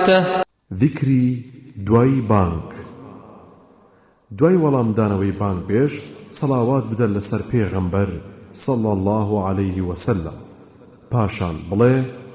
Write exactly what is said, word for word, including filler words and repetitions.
الصلاة ذكری دوای بانگ. دوای وەڵامدانەوەی بانگ بێژ سەڵاوات بدە لەسەر پێغەمبەر صلى الله عليه وسلم. پاشان بڵێ